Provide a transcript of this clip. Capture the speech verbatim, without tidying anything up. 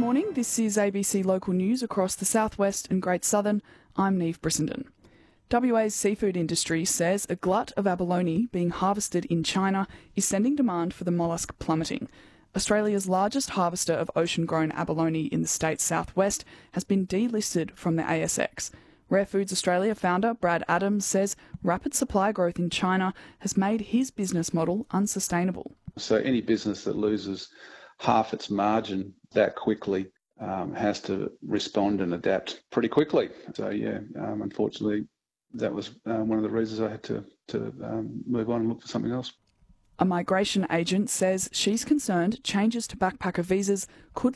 morning, this is A B C Local News across the southwest and Great Southern. I'm Neve Brissenden. W A's seafood industry says a glut of abalone being harvested in China is sending demand for the mollusk plummeting. Australia's largest harvester of ocean-grown abalone in the state's southwest has been delisted from the A S X. Rare Foods Australia founder Brad Adams says rapid supply growth in China has made his business model unsustainable. So any business that loses half its margin that quickly um, has to respond and adapt pretty quickly. So yeah, um, unfortunately, that was uh, one of the reasons I had to, to um, move on and look for something else. A migration agent says she's concerned changes to backpacker visas could